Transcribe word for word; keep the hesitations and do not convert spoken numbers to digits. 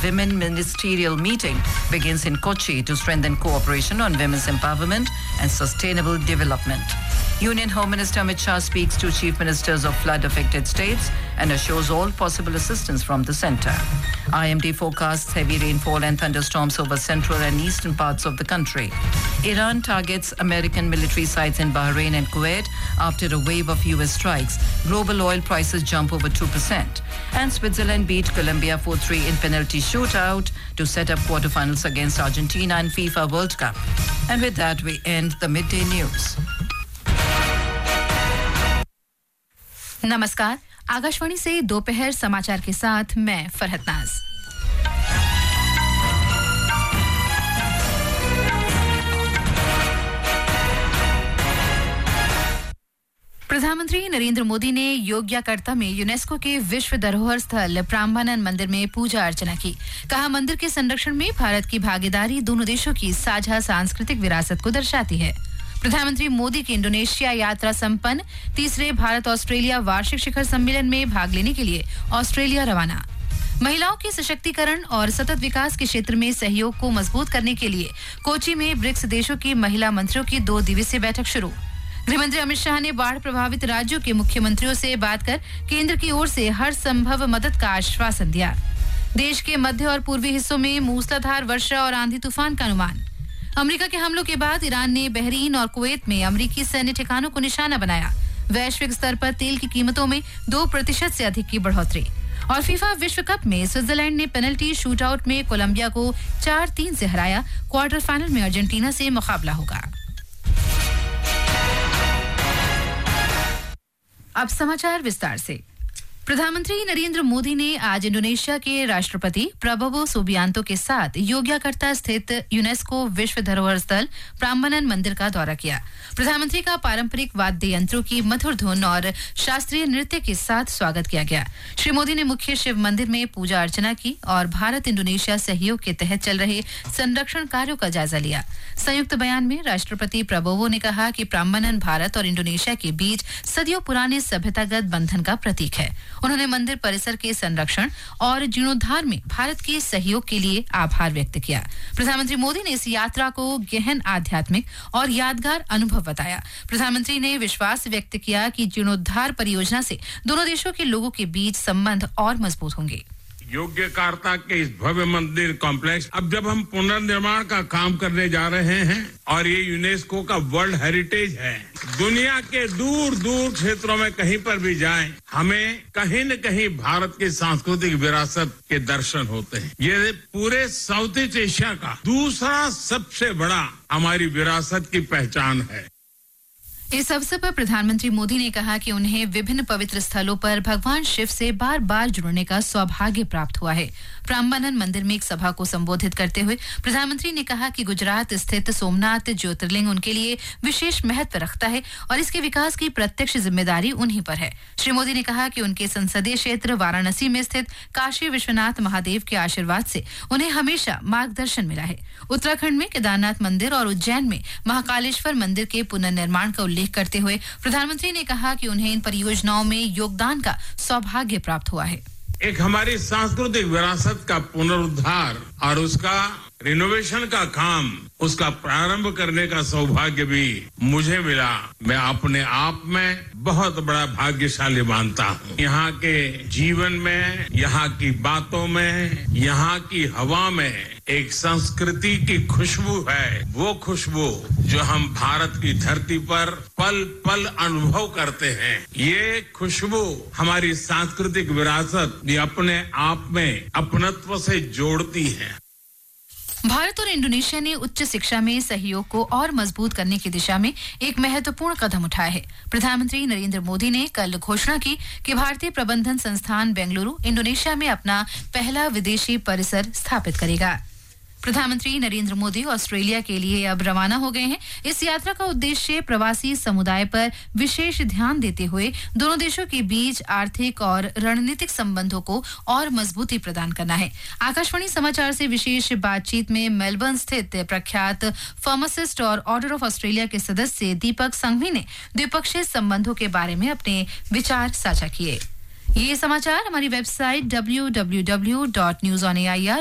Women Ministerial Meeting begins in Kochi to strengthen cooperation on women's empowerment and sustainable development. Union Home Minister Amit Shah speaks to chief ministers of flood-affected states and assures all possible assistance from the centre. I M D forecasts heavy rainfall and thunderstorms over central and eastern parts of the country. Iran targets American military sites in Bahrain and Kuwait after a wave of U S strikes. Global oil prices jump over two percent. And Switzerland beat Colombia four three in penalty shootout to set up quarterfinals against Argentina in FIFA World Cup. And with that, we end the midday news. नमस्कार, आकाशवाणी से दोपहर समाचार के साथ मैं फरहत नाज। प्रधानमंत्री नरेंद्र मोदी ने योग्याकर्ता में यूनेस्को के विश्व धरोहर स्थल प्राम्बनन मंदिर में पूजा अर्चना की। कहा, मंदिर के संरक्षण में भारत की भागीदारी दोनों देशों की साझा सांस्कृतिक विरासत को दर्शाती है। प्रधानमंत्री मोदी की इंडोनेशिया यात्रा संपन्न, तीसरे भारत ऑस्ट्रेलिया वार्षिक शिखर सम्मेलन में भाग लेने के लिए ऑस्ट्रेलिया रवाना। महिलाओं के सशक्तिकरण और सतत विकास के क्षेत्र में सहयोग को मजबूत करने के लिए कोची में ब्रिक्स देशों की महिला मंत्रियों की दो दिवसीय बैठक शुरू। गृहमंत्री अमित शाह ने बाढ़ प्रभावित राज्यों के मुख्यमंत्रियों से बात कर केंद्र की ओर से हर संभव मदद का आश्वासन दिया। देश के मध्य और पूर्वी हिस्सों में मूसलाधार वर्षा और आंधी तूफान का अनुमान। अमेरिका के हमलों के बाद ईरान ने बहरीन और कुवैत में अमेरिकी सैन्य ठिकानों को निशाना बनाया। वैश्विक स्तर पर तेल की कीमतों में दो प्रतिशत से अधिक की बढ़ोतरी। और फीफा विश्व कप में स्विट्जरलैंड ने पेनल्टी शूटआउट में कोलंबिया को चार तीन से हराया। क्वार्टर फाइनल में अर्जेंटीना से मुकाबला होगा। अब समाचार विस्तार से। प्रधानमंत्री नरेंद्र मोदी ने आज इंडोनेशिया के राष्ट्रपति प्रबोवो सुबियांतो के साथ योग्याकर्ता स्थित यूनेस्को विश्व धरोहर स्थल प्राम्बनन मंदिर का दौरा किया। प्रधानमंत्री का पारंपरिक वाद्य यंत्रों की मधुर धुन और शास्त्रीय नृत्य के साथ स्वागत किया गया। श्री मोदी ने मुख्य शिव मंदिर में पूजा अर्चना की और भारत इंडोनेशिया सहयोग के तहत चल रहे संरक्षण कार्यों का जायजा लिया। संयुक्त बयान में राष्ट्रपति प्रबोवो ने कहा कि प्राम्बनन भारत और इंडोनेशिया के बीच सदियों पुराने सभ्यतागत बंधन का प्रतीक है। उन्होंने मंदिर परिसर के संरक्षण और जीर्णोद्धार में भारत के सहयोग के लिए आभार व्यक्त किया। प्रधानमंत्री मोदी ने इस यात्रा को गहन आध्यात्मिक और यादगार अनुभव बताया। प्रधानमंत्री ने विश्वास व्यक्त किया कि जीर्णोद्धार परियोजना से दोनों देशों के लोगों के बीच संबंध और मजबूत होंगे। योग्यकर्ता के इस भव्य मंदिर कॉम्प्लेक्स अब जब हम पुनर्निर्माण का काम करने जा रहे हैं और ये यूनेस्को का वर्ल्ड हेरिटेज है, दुनिया के दूर दूर क्षेत्रों में कहीं पर भी जाएं, हमें कहीं न कहीं भारत की सांस्कृतिक विरासत के दर्शन होते हैं। ये पूरे साउथ ईस्ट एशिया का दूसरा सबसे बड़ा हमारी विरासत की पहचान है। इस अवसर पर प्रधानमंत्री मोदी ने कहा कि उन्हें विभिन्न पवित्र स्थलों पर भगवान शिव से बार बार जुड़ने का सौभाग्य प्राप्त हुआ है। प्राम्बनन मंदिर में एक सभा को संबोधित करते हुए प्रधानमंत्री ने कहा कि गुजरात स्थित सोमनाथ ज्योतिर्लिंग उनके लिए विशेष महत्व रखता है और इसके विकास की प्रत्यक्ष जिम्मेदारी उन्हीं पर है। श्री मोदी ने कहा कि उनके संसदीय क्षेत्र वाराणसी में स्थित काशी विश्वनाथ महादेव के आशीर्वाद से उन्हें हमेशा मार्गदर्शन मिला है। उत्तराखंड में केदारनाथ मंदिर और उज्जैन में महाकालेश्वर मंदिर के पुनर्निर्माण का उल्लेख करते हुए प्रधानमंत्री ने कहा कि उन्हें इन परियोजनाओं में योगदान का सौभाग्य प्राप्त हुआ है। एक हमारी सांस्कृतिक विरासत का पुनरुद्धार और उसका रिनोवेशन का काम, उसका प्रारंभ करने का सौभाग्य भी मुझे मिला। मैं अपने आप में बहुत बड़ा भाग्यशाली मानता हूँ। यहाँ के जीवन में, यहाँ की बातों में, यहाँ की हवा में एक संस्कृति की खुशबू है। वो खुशबू जो हम भारत की धरती पर पल पल अनुभव करते हैं। ये खुशबू हमारी सांस्कृतिक विरासत ये अपने आप में अपनत्व से जोड़ती है। भारत और इंडोनेशिया ने उच्च शिक्षा में सहयोग को और मजबूत करने की दिशा में एक महत्वपूर्ण कदम उठाया है। प्रधानमंत्री नरेंद्र मोदी ने कल घोषणा की कि भारतीय प्रबंधन संस्थान बेंगलुरु इंडोनेशिया में अपना पहला विदेशी परिसर स्थापित करेगा। प्रधानमंत्री नरेंद्र मोदी ऑस्ट्रेलिया के लिए अब रवाना हो गए हैं। इस यात्रा का उद्देश्य प्रवासी समुदाय पर विशेष ध्यान देते हुए दोनों देशों के बीच आर्थिक और रणनीतिक संबंधों को और मजबूती प्रदान करना है। आकाशवाणी समाचार से विशेष बातचीत में मेलबर्न स्थित प्रख्यात फार्मासिस्ट और ऑर्डर ऑफ ऑस्ट्रेलिया के सदस्य दीपक संघवी ने द्विपक्षीय संबंधों के बारे में अपने विचार साझा किए। ये समाचार हमारी website W W W dot news on A I R